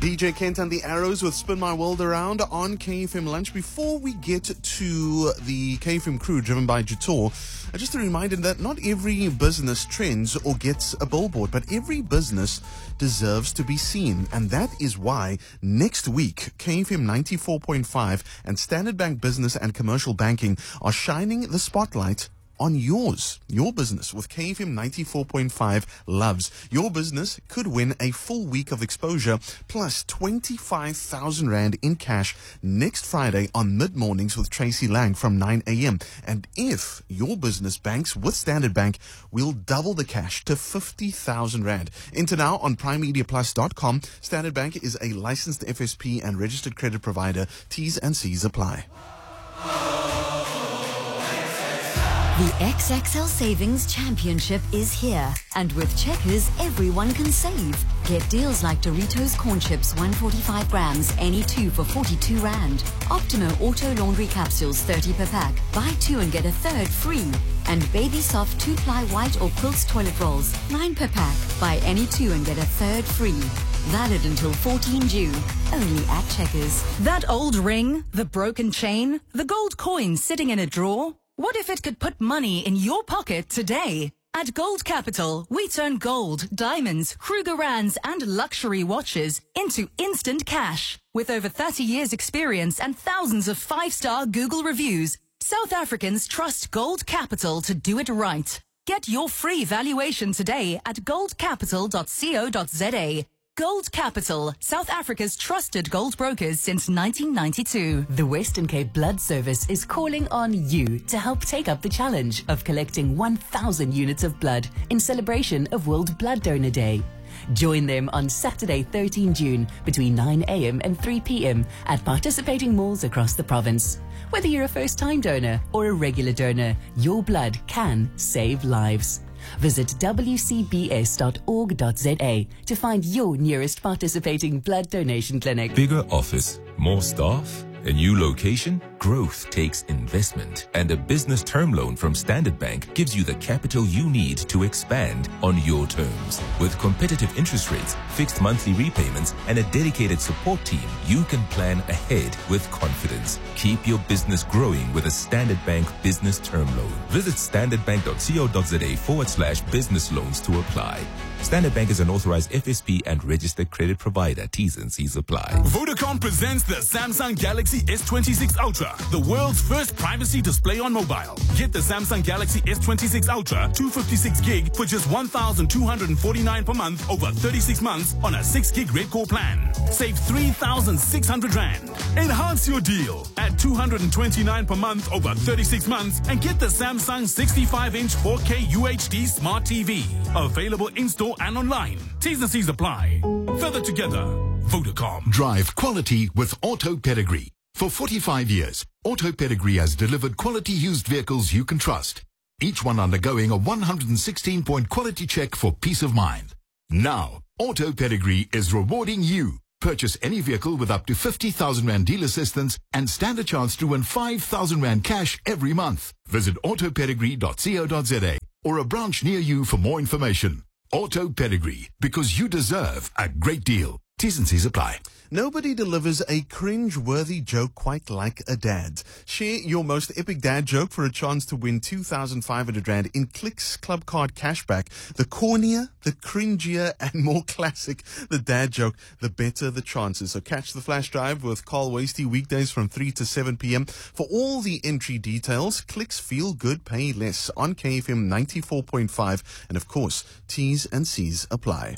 DJ Kent and the Arrows with Spin My World Around on KFM Lunch. Before we get to the KFM crew driven by Jator, just a reminder that not every business trends or gets a billboard, but every business deserves to be seen. And that is why next week, KFM 94.5 and Standard Bank Business and Commercial Banking are shining the spotlight on yours, your business with KFM 94.5 Loves. Your business could win a full week of exposure plus 25,000 Rand in cash next Friday on mid-mornings with Tracy Lang from 9 a.m. And if your business banks with Standard Bank, we'll double the cash to 50,000 Rand. Enter now on primemediaplus.com. Standard Bank is a licensed FSP and registered credit provider. T's and C's apply. The XXL Savings Championship is here, and with Checkers, everyone can save. Get deals like Doritos Corn Chips 145 grams, any two for 42 Rand. Optimo Auto Laundry Capsules 30 per pack. Buy two and get a third free. And Baby Soft 2-ply white or quilts toilet rolls, 9 per pack. Buy any two and get a third free. Valid until 14 June. Only at Checkers. That old ring, the broken chain, the gold coin sitting in a drawer. What if it could put money in your pocket today? At Gold Capital, we turn gold, diamonds, Krugerrands and luxury watches into instant cash. With over 30 years experience and thousands of 5-star Google reviews, South Africans trust Gold Capital to do it right. Get your free valuation today at goldcapital.co.za. Gold Capital, South Africa's trusted gold brokers since 1992. The Western Cape Blood Service is calling on you to help take up the challenge of collecting 1,000 units of blood in celebration of World Blood Donor Day. Join them on Saturday, 13 June, between 9 a.m. and 3 p.m. at participating malls across the province. Whether you're a first-time donor or a regular donor, your blood can save lives. Visit wcbs.org.za to find your nearest participating blood donation clinic. Bigger office, more staff, a new location? Growth takes investment, and a business term loan from Standard Bank gives you the capital you need to expand on your terms. With competitive interest rates, fixed monthly repayments, and a dedicated support team, you can plan ahead with confidence. Keep your business growing with a Standard Bank business term loan. Visit standardbank.co.za/business loans to apply. Standard Bank is an authorized FSP and registered credit provider. T's and C's apply. Vodacom presents the Samsung Galaxy S26 Ultra, the world's first privacy display on mobile. Get the Samsung Galaxy S26 Ultra 256 gig for just 1,249 per month over 36 months on a 6 gig Red Core plan. Save 3,600 Rand. Enhance your deal at 229 per month over 36 months and get the Samsung 65-inch 4K UHD Smart TV. Available in-store and online. T's and C's apply. Further together, Vodacom. Drive quality with Auto Pedigree. For 45 years, Auto Pedigree has delivered quality used vehicles you can trust. Each one undergoing a 116-point quality check for peace of mind. Now, Auto Pedigree is rewarding you. Purchase any vehicle with up to 50,000 Rand deal assistance and stand a chance to win 5,000 Rand cash every month. Visit autopedigree.co.za or a branch near you for more information. Auto Pedigree, because you deserve a great deal. T's and C's apply. Nobody delivers a cringe-worthy joke quite like a dad. Share your most epic dad joke for a chance to win 2,500 Rand in Clicks Club Card cashback. The cornier, the cringier, and more classic the dad joke, the better the chances. So catch the flash drive with Carl Wasty weekdays from 3 to 7 p.m. For all the entry details, Clicks Feel Good, Pay Less on KFM 94.5. And of course, T's and C's apply.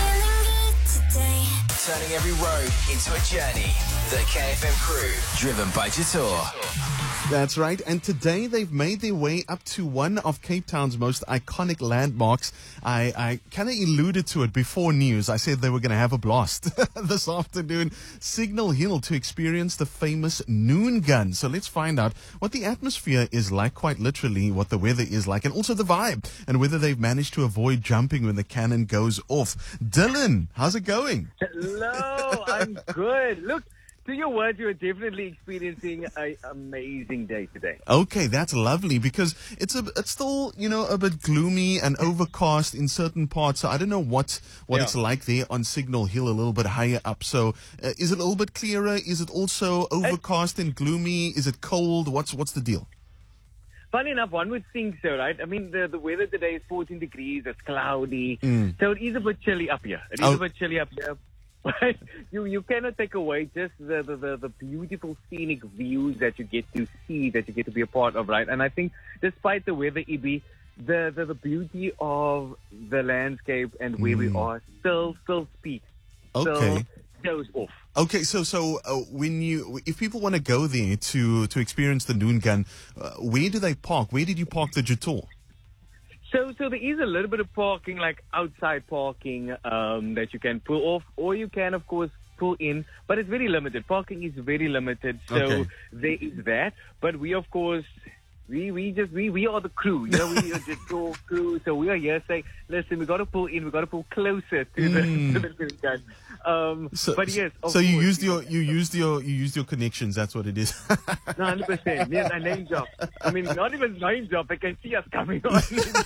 Turning every road into a journey. The KFM crew, driven by Jator. That's right. And today they've made their way up to one of Cape Town's most iconic landmarks. I kind of alluded to it before news. I said they were going to have a blast this afternoon. Signal Hill to experience the famous noon gun. So let's find out what the atmosphere is like, quite literally, what the weather is like, and also the vibe, and whether they've managed to avoid jumping when the cannon goes off. Dylan, how's it going? Hello, I'm good. Look, to your words, you are definitely experiencing an amazing day today. Okay, that's lovely because it's still, a bit gloomy and overcast in certain parts. So I don't know what it's like there on Signal Hill, a little bit higher up. So is it a little bit clearer? Is it also overcast and gloomy? Is it cold? What's the deal? Funny enough, one would think so, right? I mean, the weather today is 14 degrees. It's cloudy. So it is a bit chilly up here. But you cannot take away just the beautiful scenic views that you get to see, that you get to be a part of, right? And I think despite the weather, Ibi, the beauty of the landscape and where we are still speaks. Okay. Still goes off. Okay, so if people want to go there to experience the Noon Gun, where do they park? Where did you park the Jutor? So there is a little bit of parking, like outside parking, that you can pull off, or you can, of course, pull in, but it's very limited. Parking is very limited, so there is that. But we, of course, we are the crew. We are just your crew, so we are here saying, listen, we got to pull in, we got to pull closer to the Noon Gun. But yes, so you used your connections. That's what it is. 100%. Yes, a name job. I mean, not even name job. They can see us coming on.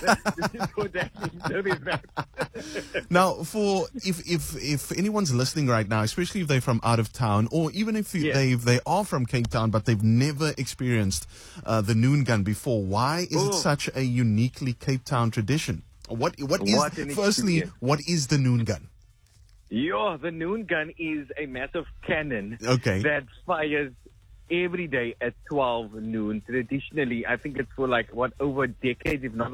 Now, if anyone's listening right now, especially if they're from out of town, or even if they are from Cape Town but they've never experienced the Noon Gun before, why is it such a uniquely Cape Town tradition? What is the Noon Gun? The Noon Gun is a massive cannon that fires every day at 12 noon. Traditionally, I think it's for over decades, if not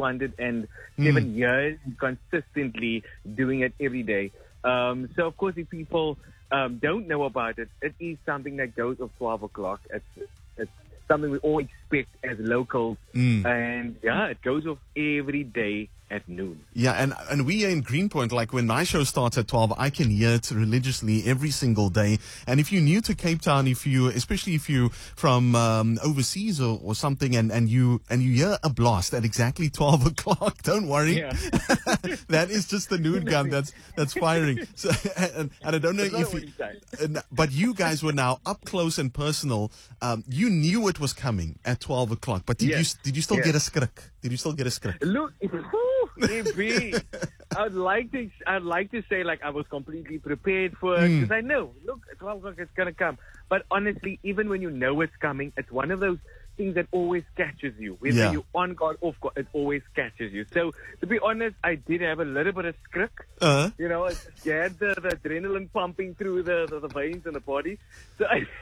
207 years, consistently doing it every day. So, of course, if people don't know about it, it is something that goes off 12 o'clock. It's something we all expect as locals. And, it goes off every day at noon. Yeah, and we are in Greenpoint. Like when my show starts at 12, I can hear it religiously every single day. And if you're new to Cape Town, especially if you're from overseas or something, and you hear a blast at exactly 12 o'clock, don't worry. Yeah. That is just the Noon Gun that's firing. So, and I don't know but you guys were now up close and personal. You knew it was coming at 12 o'clock, but did you still get a skrik? Did you still get a skrik? Look, maybe I'd like to say I was completely prepared for it because I know, look, at 12 o'clock it's gonna come. But honestly, even when you know it's coming, it's one of those things that always catches you. Whether you're on guard, off guard, it always catches you. So to be honest, I did have a little bit of skrik. I just had the adrenaline pumping through the veins in the body. So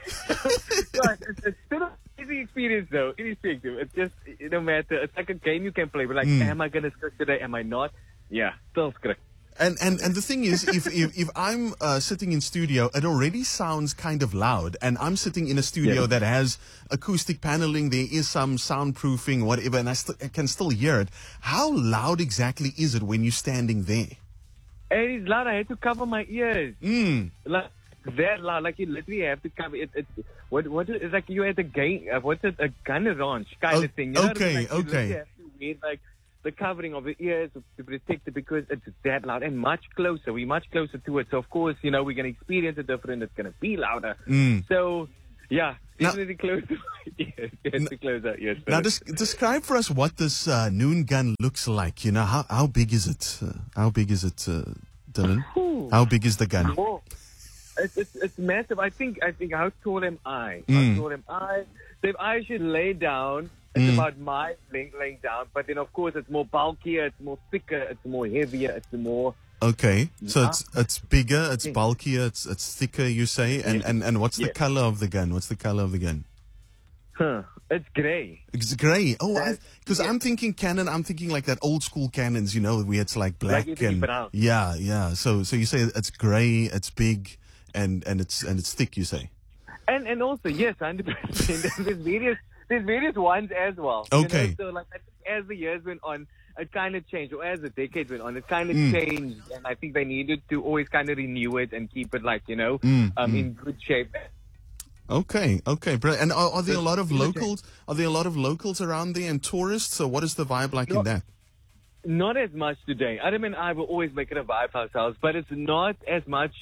it's still a crazy experience though, irrespective. It's just, no matter, it's like a game you can play. But am I gonna skrik today? Am I not? Yeah, still skrik. And the thing is, if I'm sitting in studio, it already sounds kind of loud. And I'm sitting in a studio that has acoustic paneling. There is some soundproofing, whatever, and I can still hear it. How loud exactly is it when you're standing there? It is loud. I had to cover my ears. Like that loud. Like you literally have to cover it. It's like you're at a game. What's it? A gun ranch kind of thing. You know okay. You literally have to wear the covering of the ears to protect it because it's that loud and much closer. We're much closer to it. So, of course, we're going to experience it different. It's going to be louder. So, definitely close to my ears. To close our ears. Now, describe for us what this Noon Gun looks like. How big is it? How big is it, Dylan? How big is the gun? Oh, it's massive. I think how tall am I? How tall am I? So if I should lay down, it's about my length laying down, but then of course it's more bulkier, it's more thicker, it's more heavier, it's more. Okay, so it's bigger, it's bulkier, it's thicker, you say, and what's the color of the gun? What's the color of the gun? It's grey. It's grey. Oh, because I'm thinking cannon. I'm thinking like that old school cannons, where it's like black and brown. Yeah. So you say it's grey, it's big, and it's thick. You say. And also yes, 100%. There's various ones as well. Okay. So I think as the years went on, it kind of changed, or as the decades went on, it kind of changed, and I think they needed to always kind of renew it and keep it in good shape. Okay, brilliant. And are there a lot of locals? Are there a lot of locals around there and tourists? So what is the vibe like in that? Not as much today. Adam and I will always make it a vibe ourselves, but it's not as much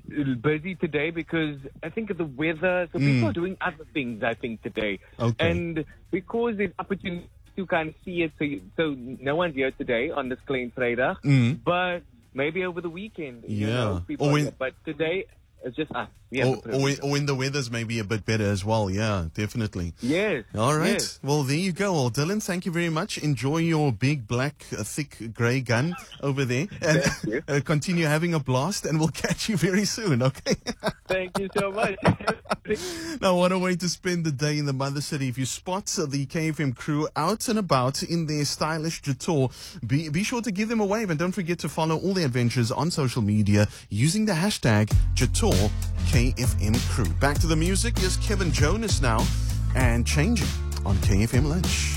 busy today because I think of the weather. So people are doing other things, I think, today. Okay. And because there's opportunity to kind of see it, so no one's here today on this Klein Vrydag, but maybe over the weekend, you know, people are here. But today, it's just us. Or when the weather's maybe a bit better as well. Yeah, definitely. Yes. All right. Yes. Well, there you go. Well, Dylan, thank you very much. Enjoy your big, black, thick, grey gun over there. And continue having a blast, and we'll catch you very soon, okay? Thank you so much. Now, what a way to spend the day in the Mother City. If you spot the KFM crew out and about in their stylish Jatour, be sure to give them a wave. And don't forget to follow all the adventures on social media using the hashtag Jatour KFM crew. Back to the music. Here's Kevin Jonas now and Changing on KFM Lunch.